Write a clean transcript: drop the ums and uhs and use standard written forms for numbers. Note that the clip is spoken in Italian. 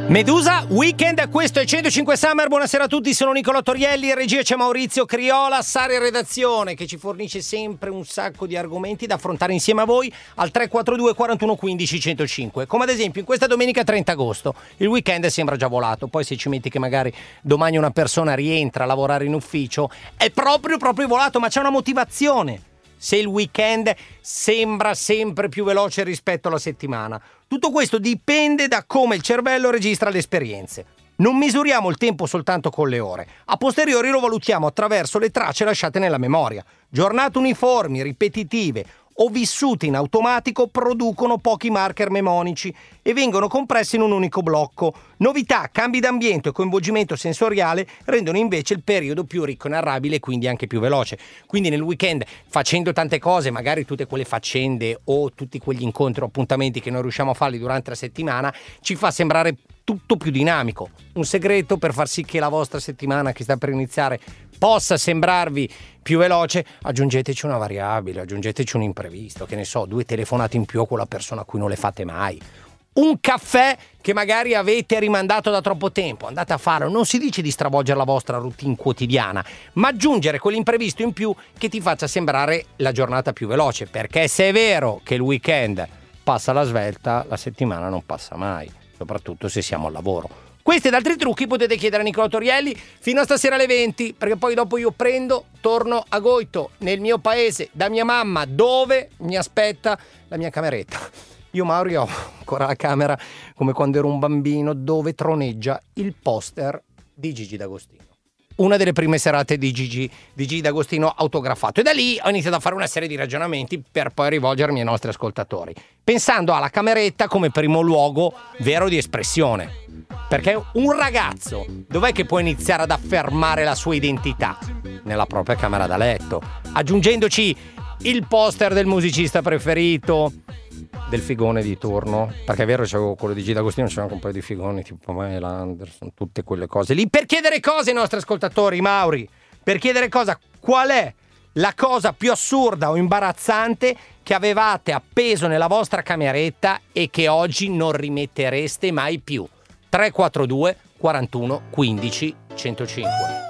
Medusa, Weekend, questo è 105 Summer, buonasera a tutti, sono Nicolò Torielli, in regia c'è Maurizio Criola, Sara in redazione che ci fornisce sempre un sacco di argomenti da affrontare insieme a voi al 342 41 15 105, come ad esempio in questa domenica 30 agosto, il weekend sembra già volato, poi se ci metti che magari domani una persona rientra a lavorare in ufficio, è proprio volato, ma c'è una motivazione. Se il weekend sembra sempre più veloce rispetto alla settimana. Tutto questo dipende da come il cervello registra le esperienze. Non misuriamo il tempo soltanto con le ore. A posteriori lo valutiamo attraverso le tracce lasciate nella memoria. Giornate uniformi, ripetitive o vissute in automatico producono pochi marker mnemonici e vengono compressi in un unico blocco. Novità, cambi d'ambiente e coinvolgimento sensoriale rendono invece il periodo più ricco e narrabile e quindi anche più veloce. Quindi nel weekend, facendo tante cose, magari tutte quelle faccende o tutti quegli incontri o appuntamenti che non riusciamo a farli durante la settimana, ci fa sembrare tutto più dinamico. Un segreto per far sì che la vostra settimana che sta per iniziare possa sembrarvi più veloce: aggiungeteci una variabile, aggiungeteci un imprevisto, che ne so, 2 telefonate in più a quella persona a cui non le fate mai, un caffè che magari avete rimandato da troppo tempo, andate a farlo. Non si dice di stravolgere la vostra routine quotidiana, ma aggiungere quell'imprevisto in più che ti faccia sembrare la giornata più veloce, perché se è vero che il weekend passa alla svelta, la settimana non passa mai, soprattutto se siamo al lavoro. Questi ed altri trucchi potete chiedere a Nicolò Torielli fino a stasera alle 20, perché poi dopo io torno a Goito, nel mio paese, da mia mamma, dove mi aspetta la mia cameretta. Io, Mauri, ho ancora la camera come quando ero un bambino, dove troneggia il poster di Gigi D'Agostino. Una delle prime serate di Gigi D'Agostino autografato. E da lì ho iniziato a fare una serie di ragionamenti per poi rivolgermi ai nostri ascoltatori, pensando alla cameretta come primo luogo vero di espressione. Perché un ragazzo dov'è che può iniziare ad affermare la sua identità? Nella propria camera da letto, aggiungendoci il poster del musicista preferito, del figone di turno, perché è vero, c'avevo quello di Gigi D'Agostino, c'era anche un paio di figoni tipo Pamela Anderson, tutte quelle cose lì, per chiedere cose ai nostri ascoltatori, Mauri, per chiedere qual è la cosa più assurda o imbarazzante che avevate appeso nella vostra cameretta e che oggi non rimettereste mai più. 342 41 15 105.